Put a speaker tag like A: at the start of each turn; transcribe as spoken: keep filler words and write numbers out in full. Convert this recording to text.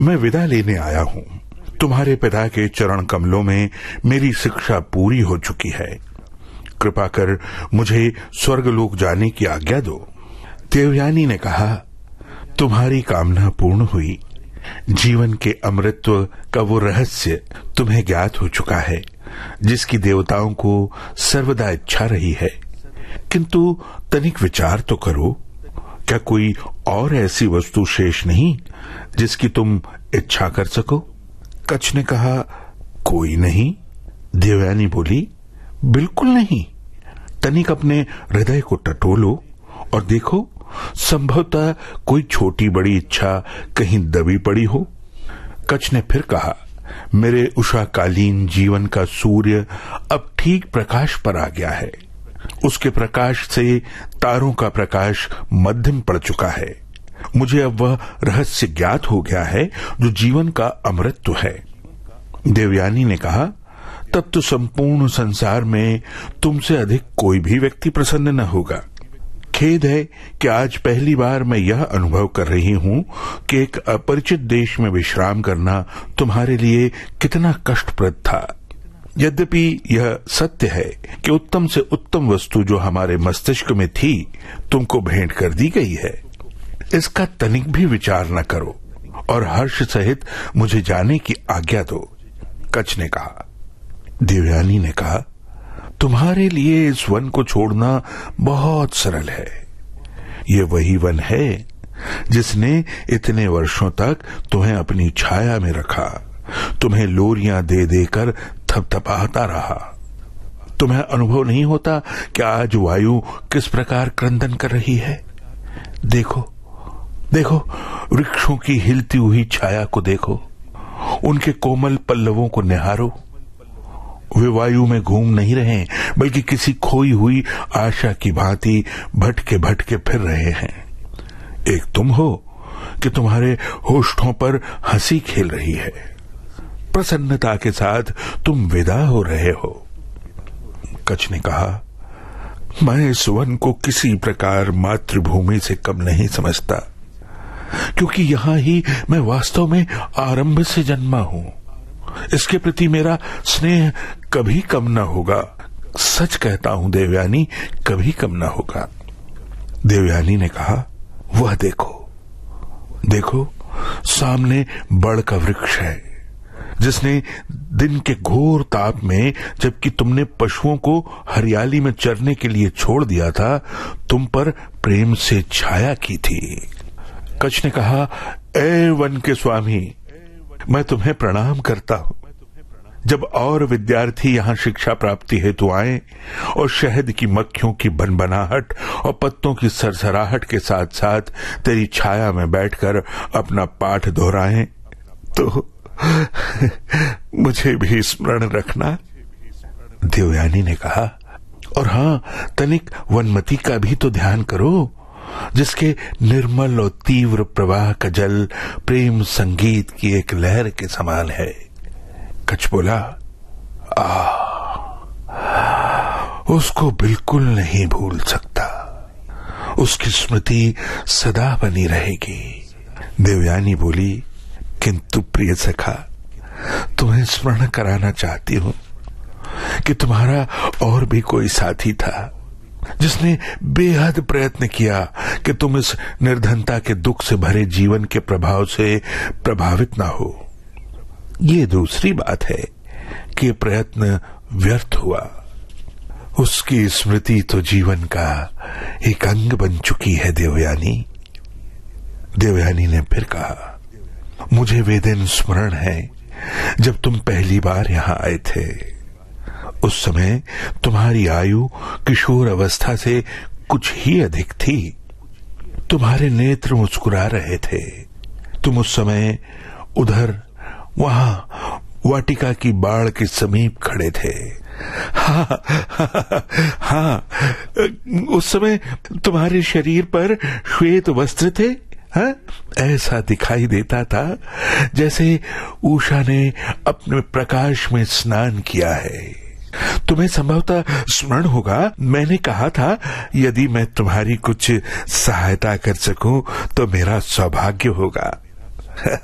A: मैं विदा लेने आया हूँ। तुम्हारे पिता के चरण कमलों में मेरी शिक्षा पूरी हो चुकी है। कृपा कर मुझे स्वर्गलोक जाने की आज्ञा दो। देवयानी ने कहा, तुम्हारी कामना पूर्ण हुई। जीवन के अमृतत्व का वो रहस्य तुम्हें ज्ञात हो चुका है जिसकी देवताओं को सर्वदा इच्छा रही है। किंतु तनिक विचार तो करो, क्या कोई और ऐसी वस्तु शेष नहीं जिसकी तुम इच्छा कर सको? कच्छ ने कहा, कोई नहीं। देवयानी बोली, बिल्कुल नहीं। तनिक अपने हृदय को टटोलो और देखो, संभवतः कोई छोटी बड़ी इच्छा कहीं दबी पड़ी हो। कच्छ ने फिर कहा, मेरे उषाकालीन जीवन का सूर्य अब ठीक प्रकाश पर आ गया है। उसके प्रकाश से तारों का प्रकाश मध्यम पड़ चुका है। मुझे अब वह रहस्य ज्ञात हो गया है जो जीवन का अमृतत्व है। देवयानी ने कहा, तब तो संपूर्ण संसार में तुमसे अधिक कोई भी व्यक्ति प्रसन्न न होगा। खेद है कि आज पहली बार मैं यह अनुभव कर रही हूं कि एक अपरिचित देश में विश्राम करना तुम्हारे लिए कितना कष्टप्रद था। यद्यपि यह सत्य है कि उत्तम से उत्तम वस्तु जो हमारे मस्तिष्क में थी तुमको भेंट कर दी गई है, इसका तनिक भी विचार न करो और हर्ष सहित मुझे जाने की आज्ञा दो। कच्छ ने कहा। देवयानी ने कहा, तुम्हारे लिए इस वन को छोड़ना बहुत सरल है। ये वही वन है जिसने इतने वर्षों तक तुम्हें अपनी छाया में रखा, तुम्हें लोरियां दे देकर थपथपाता रहा। तुम्हें अनुभव नहीं होता कि आज वायु किस प्रकार क्रंदन कर रही है? देखो देखो, वृक्षों की हिलती हुई छाया को देखो, उनके कोमल पल्लवों को निहारो। वे वायु में घूम नहीं रहे, बल्कि किसी खोई हुई आशा की भांति भटके भटके फिर रहे हैं। एक तुम हो कि तुम्हारे होठों पर हंसी खेल रही है। प्रसन्नता के साथ तुम विदा हो रहे हो। कच्छ ने कहा, मैं इस वन को किसी प्रकार मातृभूमि से कम नहीं समझता, क्योंकि यहां ही मैं वास्तव में आरंभ से जन्मा हूं। इसके प्रति मेरा स्नेह कभी कम न होगा। सच कहता हूं देवयानी, कभी कम न होगा। देवयानी ने कहा, वह देखो देखो, सामने बड़ का वृक्ष है जिसने दिन के घोर ताप में, जबकि तुमने पशुओं को हरियाली में चरने के लिए छोड़ दिया था, तुम पर प्रेम से छाया की थी। कच्छ ने कहा, ए वन के स्वामी, मैं तुम्हें प्रणाम करता हूं। जब और विद्यार्थी यहां शिक्षा प्राप्ति हेतु आए और शहद की मक्खियों की बनबनाहट और पत्तों की सरसराहट के साथ साथ तेरी छाया में बैठकर अपना पाठ दोहराएं, तो मुझे भी स्मरण रखना। देवयानी ने कहा, और हां, तनिक वनमती का भी तो ध्यान करो, जिसके निर्मल और तीव्र प्रवाह का जल प्रेम संगीत की एक लहर के समान है। कच्छ बोला, आ, उसको बिल्कुल नहीं भूल सकता। उसकी स्मृति सदा बनी रहेगी। देवयानी बोली, किंतु प्रिय सखा, तुम्हें स्मरण कराना चाहती हूं कि तुम्हारा और भी कोई साथी था जिसने बेहद प्रयत्न किया कि तुम इस निर्धनता के दुख से भरे जीवन के प्रभाव से प्रभावित ना हो। ये दूसरी बात है कि प्रयत्न व्यर्थ हुआ। उसकी स्मृति तो जीवन का एक अंग बन चुकी है देवयानी। देवयानी ने फिर कहा, मुझे वे दिन स्मरण है जब तुम पहली बार यहां आए थे। उस समय तुम्हारी आयु किशोर अवस्था से कुछ ही अधिक थी। तुम्हारे नेत्र मुस्कुरा रहे थे। तुम उस समय उधर वहां वाटिका की बाड़ के समीप खड़े थे। हाँ, हाँ, हाँ, उस समय तुम्हारे शरीर पर श्वेत वस्त्र थे। हाँ? ऐसा दिखाई देता था जैसे उषा ने अपने प्रकाश में स्नान किया है। तुम्हें संभवतः स्मरण होगा, मैंने कहा था यदि मैं तुम्हारी कुछ सहायता कर सकूं तो मेरा सौभाग्य होगा।